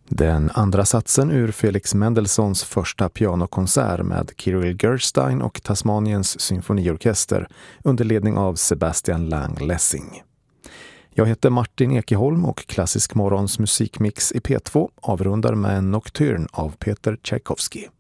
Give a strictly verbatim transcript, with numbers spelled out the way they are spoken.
Den andra satsen ur Felix Mendelssohns första pianokonsert med Kirill Gerstein och Tasmaniens symfoniorkester under ledning av Sebastian Lang-Lessing. Jag heter Martin Ekeholm och Klassisk Morgons musikmix i P två avrundar med en Nocturne av Peter Tchaikovsky.